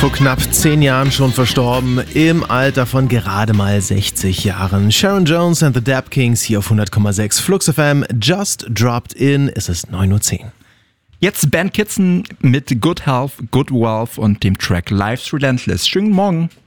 Vor knapp 10 Jahren schon verstorben, im Alter von gerade mal 60 Jahren. Sharon Jones and the Dap Kings hier auf 100,6 Flux FM. Just dropped in, es ist 9:10 Uhr. Jetzt Ben Kitson mit Good Health, Good Wealth und dem Track Life's Relentless. Schönen Morgen.